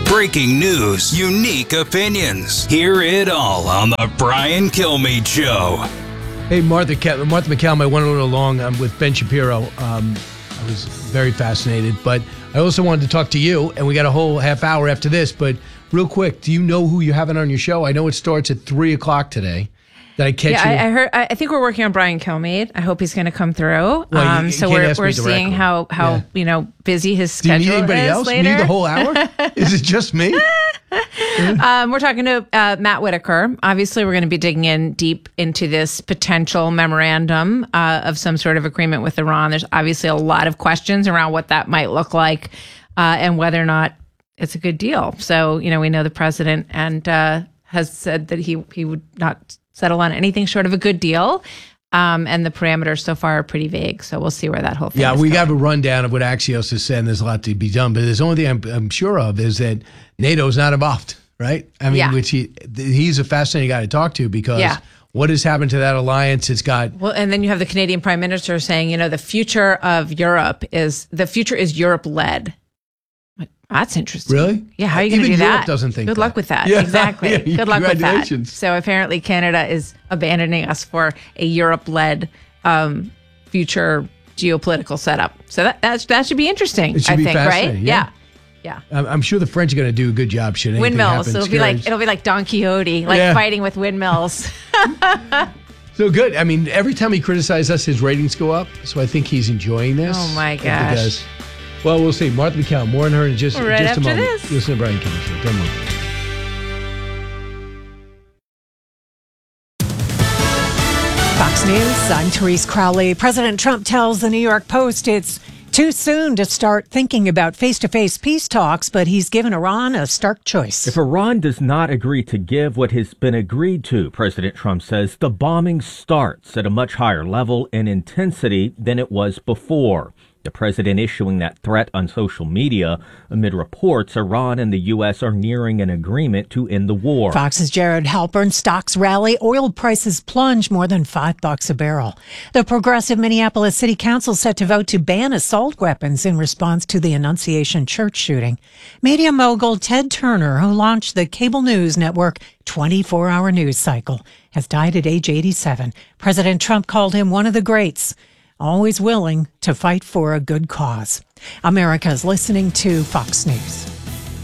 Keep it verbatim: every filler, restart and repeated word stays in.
Breaking news, unique opinions. Hear it all on the Brian Kilmeade Show. Hey, Martha, Martha McCallum, I went a little long um, with Ben Shapiro. Um, I was very fascinated, but I also wanted to talk to you, and we got a whole half hour after this. But real quick, do you know who you're having on your show? I know it starts at three o'clock today. Did I catch yeah, you? I, I heard. I think we're working on Brian Kilmeade. I hope he's going to come throh. Well, um, you, you so can't we're ask me we're seeing directly. how how Yeah. you know busy his Do you schedule need anybody is else? later. You need the whole hour? Is it just me? Um, we're talking to uh, Matt Whitaker. Obviously, we're going to be digging in deep into this potential memorandum uh, of some sort of agreement with Iran. There's obviously a lot of questions around what that might look like uh, and whether or not it's a good deal. So, you know, we know the president and uh, has said that he he would not settle on anything short of a good deal. Um, and the parameters so far are pretty vague. So we'll see where that whole thing Yeah, is we going. got a rundown of what Axios has said, and there's a lot to be done. But there's only thing I'm, I'm sure of is that NATO's not involved, right? I mean, Yeah. which he he's a fascinating guy to talk to because Yeah. what has happened to that alliance? It's got Well, and then you have the Canadian Prime Minister saying, you know, the future of Europe is the future is Europe led. That's interesting. Really? Yeah. How are you going to Even do Europe that? doesn't think Good that. luck with that. Yeah. Exactly. Yeah, Good luck with that. congratulations. So apparently Canada is abandoning us for a Europe led um, future geopolitical setup. So that that, that should be interesting. It should I be think, right? fascinating, yeah. Yeah. I'm I'm sure the French are going to do a good job. Should anything Windmills. happen, It'll be like scourge. it'll be like Don Quixote, like Yeah. fighting with windmills. So good. I mean, every time he criticizes us, his ratings go up. So I think he's enjoying this. Oh, my If he gosh. does. Well, we'll see. Martha McCallum, more on her in just, Right just a after moment. this. Listen to Brian Kilmeade Show. Don't move. Fox News, I'm Therese Crowley. President Trump tells the New York Post it's too soon to start thinking about face-to-face peace talks, but he's given Iran a stark choice. If Iran does not agree to give what has been agreed to, President Trump says, the bombing starts at a much higher level and intensity than it was before. The president issuing that threat on social media amid reports Iran and the U S are nearing an agreement to end the war. Fox's Jared Halpern. Stocks rally, oil prices plunge more than five bucks a barrel. The progressive Minneapolis City Council set to vote to ban assault weapons in response to the Annunciation Church shooting. Media mogul Ted Turner, who launched the cable news network twenty-four hour news cycle, has died at age eighty-seven. President Trump called him one of the greats, always willing to fight for a good cause. America's listening to Fox News.